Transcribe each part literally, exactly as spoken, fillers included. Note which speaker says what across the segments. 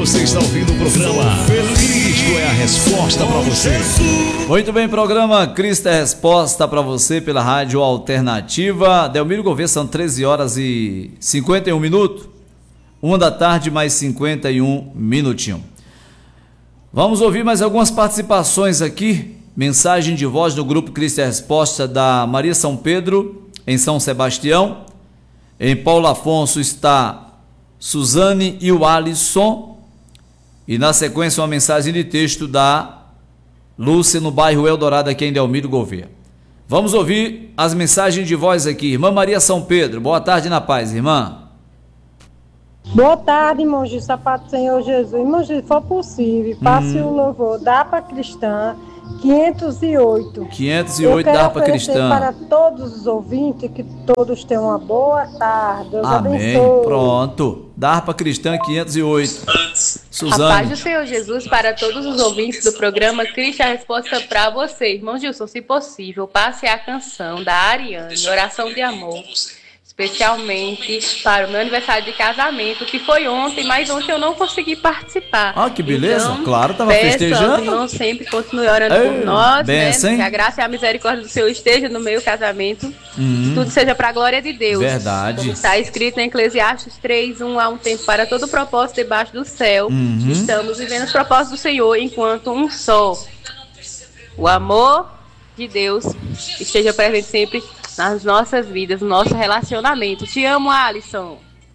Speaker 1: Você está ouvindo o programa Cristo é a Resposta para você.
Speaker 2: Muito bem, programa Cristo é a Resposta para você pela Rádio Alternativa. Delmiro Gouveia, são treze horas e cinquenta e um minutos. Uma da tarde, mais cinquenta e um minutinhos. Vamos ouvir mais algumas participações aqui. Mensagem de voz do Grupo Cristo é a Resposta da Maria São Pedro, em São Sebastião. Em Paulo Afonso está Suzane e o Alisson. E na sequência uma mensagem de texto da Lúcia, no bairro Eldorado, aqui em Delmiro Gouveia. Vamos ouvir as mensagens de voz aqui. Irmã Maria São Pedro, boa tarde na paz, irmã.
Speaker 3: Boa tarde, irmão Gil, sapato do Senhor Jesus. Irmão Gil, se for possível, passe hum. o louvor da Harpa Cristã quinhentos e oito.
Speaker 2: quinhentos e oito da Harpa Cristã.
Speaker 3: Para todos os ouvintes, que todos tenham uma boa tarde. Deus
Speaker 2: Amém.
Speaker 3: abençoe.
Speaker 2: Pronto. Da Harpa Cristã quinhentos e oito. Suzane.
Speaker 4: A paz do Senhor Jesus para todos os ouvintes do programa Cristo é a Resposta para você. Irmão Gilson, se possível, passe a canção da Ariane, Oração de Amor. Especialmente para o meu aniversário de casamento, que foi ontem, mas ontem eu não consegui participar.
Speaker 2: Ah, que beleza.
Speaker 4: Então,
Speaker 2: claro, estava
Speaker 4: peço
Speaker 2: festejando.
Speaker 4: Aos irmãos sempre continue orando Ei, por nós,
Speaker 2: benção,
Speaker 4: né? Que a graça e a misericórdia do Senhor esteja no meu casamento.
Speaker 2: Uhum.
Speaker 4: Tudo seja para a glória de Deus.
Speaker 2: Verdade.
Speaker 4: Como está escrito em Eclesiastes três, um, há um tempo para todo propósito debaixo do céu.
Speaker 2: Uhum.
Speaker 4: Estamos vivendo os propósitos do Senhor enquanto um só. O amor de Deus esteja presente sempre nas nossas vidas, no nosso relacionamento. Te amo, Alisson.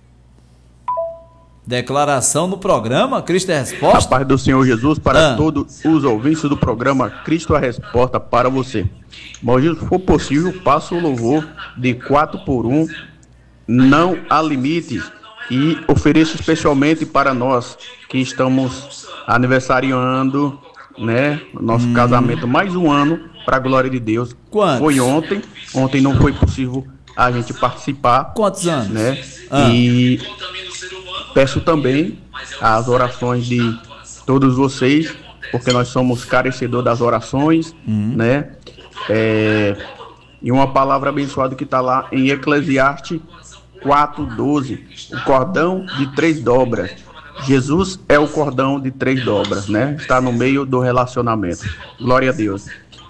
Speaker 2: Declaração no programa Cristo é a Resposta.
Speaker 5: A paz do Senhor Jesus para
Speaker 2: ah.
Speaker 5: todos os ouvintes do programa Cristo é a Resposta para você. Mas se for possível, passo o louvor de quatro por um, não há limites, e ofereço especialmente para nós que estamos aniversariando, né, nosso hum. casamento, mais um ano, para a glória de Deus.
Speaker 2: Quantos?
Speaker 5: Foi ontem, ontem não foi possível a gente participar.
Speaker 2: Quantos anos?
Speaker 5: Né?
Speaker 2: Ah.
Speaker 5: E peço também as orações de todos vocês, porque nós somos carecedores das orações, hum. né? É, e uma palavra abençoada que está lá em Eclesiastes quatro, doze, o cordão de três dobras. Jesus é o cordão de três dobras, né? Está no meio do relacionamento. Glória a Deus.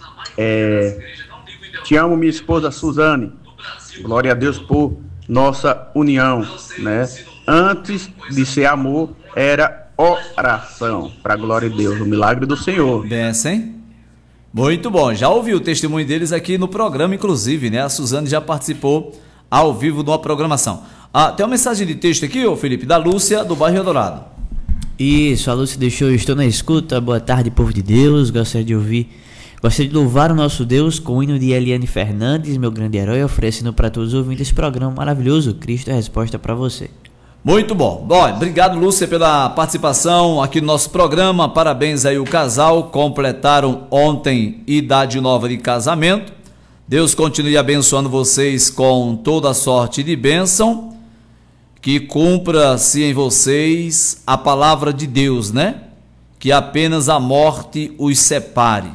Speaker 5: É, te amo, minha esposa Suzane. Glória a Deus por nossa união, né? Antes de ser amor, era oração. Para a glória de Deus, o milagre do Senhor.
Speaker 2: Benção, hein? Muito bom. Já ouvi o testemunho deles aqui no programa, inclusive, né? A Suzane já participou ao vivo de uma programação. Ah, tem uma mensagem de texto aqui, ô Felipe, da Lúcia, do bairro Eldorado.
Speaker 6: Isso, a Lúcia deixou, estou na escuta. Boa tarde, povo de Deus. Gostaria de ouvir, gostaria de louvar o nosso Deus com o hino de Eliane Fernandes, meu grande herói, oferecendo para todos os ouvintes esse programa maravilhoso. Cristo é a Resposta para você.
Speaker 2: Muito bom. Bom, obrigado, Lúcia, pela participação aqui no nosso programa. Parabéns aí o casal, completaram ontem idade nova de casamento. Deus continue abençoando vocês com toda a sorte de bênção. Que cumpra-se em vocês a palavra de Deus, né? Que apenas a morte os separe.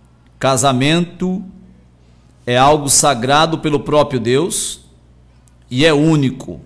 Speaker 2: Casamento é algo sagrado pelo próprio Deus e é único.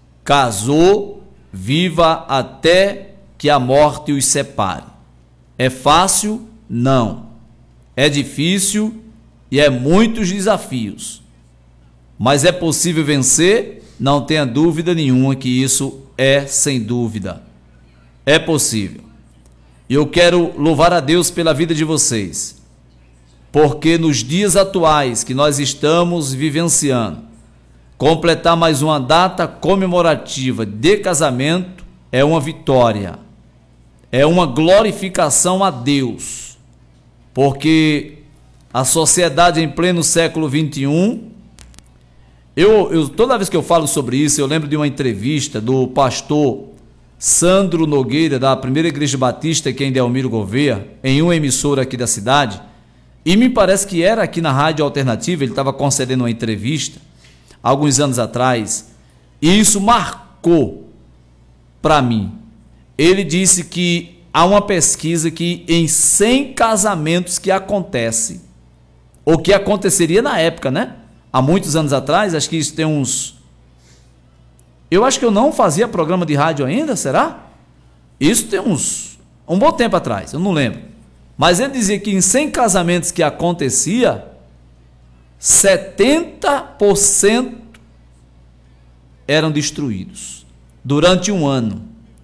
Speaker 2: Casou, viva até que a morte os separe. É fácil? Não. É difícil e é muitos desafios. Mas é possível vencer? Não tenha dúvida nenhuma que isso é sem dúvida. É possível. E eu quero louvar a Deus pela vida de vocês. Porque nos dias atuais que nós estamos vivenciando, completar mais uma data comemorativa de casamento é uma vitória. É uma glorificação a Deus. Porque a sociedade em pleno século vinte e um... Eu, eu, toda vez que eu falo sobre isso, eu lembro de uma entrevista do pastor Sandro Nogueira, da Primeira Igreja Batista, aqui em Delmiro Gouveia, em uma emissora aqui da cidade, e me parece que era aqui na Rádio Alternativa, ele estava concedendo uma entrevista, alguns anos atrás, e isso marcou para mim. Ele disse que há uma pesquisa que em cem casamentos que acontece, ou que aconteceria na época, né? Há muitos anos atrás, acho que isso tem uns... Eu acho que eu não fazia programa de rádio ainda, será? Isso tem uns um bom tempo atrás, eu não lembro. Mas ele dizia que em cem casamentos que acontecia, setenta por cento eram destruídos durante um ano.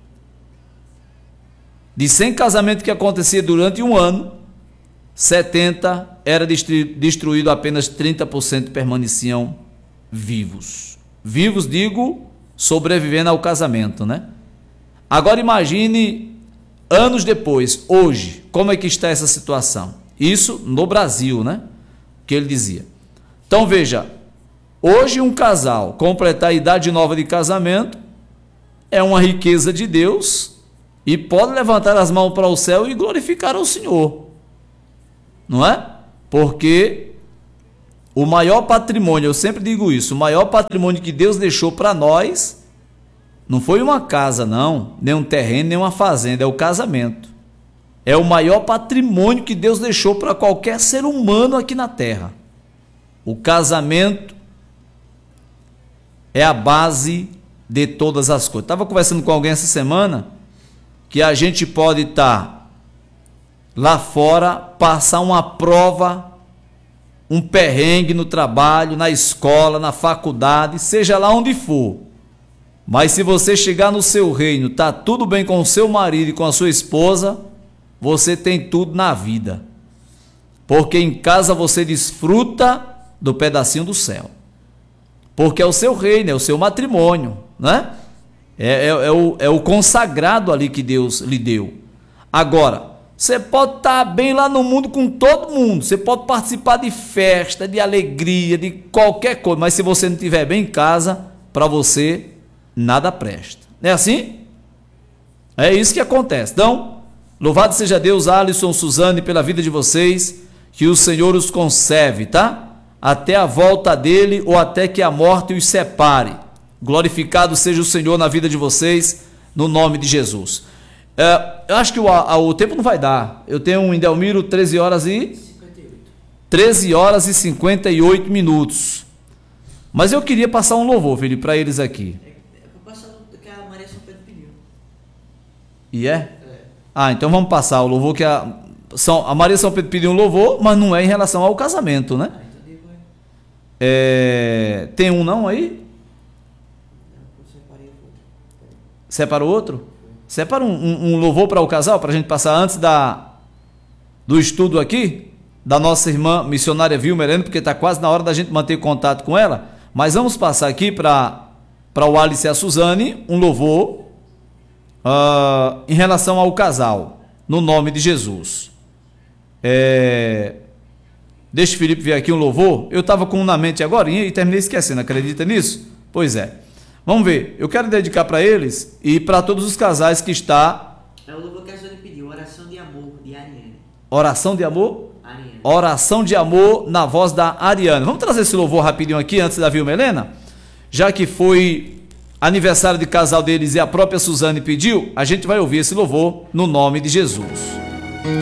Speaker 2: De cem casamentos que acontecia durante um ano, setenta era destruído, apenas trinta por cento permaneciam vivos. Vivos, digo, sobrevivendo ao casamento, né? Agora imagine anos depois, hoje, como é que está essa situação? Isso no Brasil, né? Que ele dizia. Então veja, hoje um casal completar a idade nova de casamento é uma riqueza de Deus e pode levantar as mãos para o céu e glorificar ao Senhor, não é? Porque o maior patrimônio, eu sempre digo isso, o maior patrimônio que Deus deixou para nós não foi uma casa, não, nem um terreno, nem uma fazenda, é o casamento. É o maior patrimônio que Deus deixou para qualquer ser humano aqui na terra. O casamento é a base de todas as coisas. Estava conversando com alguém essa semana que a gente pode estar lá fora, passar uma prova, um perrengue no trabalho, na escola, na faculdade, seja lá onde for. Mas se você chegar no seu reino, tá tudo bem com o seu marido e com a sua esposa, você tem tudo na vida. Porque em casa você desfruta do pedacinho do céu. Porque é o seu reino, é o seu matrimônio, né? É, é, é, o, é o consagrado ali que Deus lhe deu. Agora, você pode estar bem lá no mundo com todo mundo, você pode participar de festa, de alegria, de qualquer coisa, mas se você não estiver bem em casa, para você nada presta. Não é assim? É isso que acontece. Então, louvado seja Deus, Alisson, Suzane, pela vida de vocês, que o Senhor os conserve, tá? Até a volta dele ou até que a morte os separe. Glorificado seja o Senhor na vida de vocês, no nome de Jesus. É, eu acho que o, a, o tempo não vai dar. Eu tenho em Delmiro treze horas e... treze horas e cinquenta e oito minutos. Mas eu queria passar um louvor, Felipe, para eles aqui.
Speaker 6: É para passar o que a Maria São Pedro pediu.
Speaker 2: E é? É. Ah, então vamos passar o louvor que a... São, a Maria São Pedro pediu um louvor, mas não é em relação ao casamento, né? É, tem um não aí? Separa o outro? Separa um, um, um louvor para o casal, para a gente passar antes da, do estudo aqui, da nossa irmã missionária Vilma Helena, porque está quase na hora da gente manter contato com ela. Mas vamos passar aqui para o Alice e a Suzane, um louvor uh, em relação ao casal, no nome de Jesus. É, deixa o Felipe ver aqui um louvor. Eu estava com um na mente agora e terminei esquecendo, acredita nisso? Pois é. Vamos ver, eu quero dedicar para eles e para todos os casais que está...
Speaker 6: É o louvor que a Suzane pediu, Oração de Amor, de Ariane.
Speaker 2: Oração de Amor?
Speaker 6: Ariane.
Speaker 2: Oração de Amor na voz da Ariane. Vamos trazer esse louvor rapidinho aqui, antes da Vilma Helena? Já que foi aniversário de casal deles e a própria Suzane pediu, a gente vai ouvir esse louvor no nome de Jesus.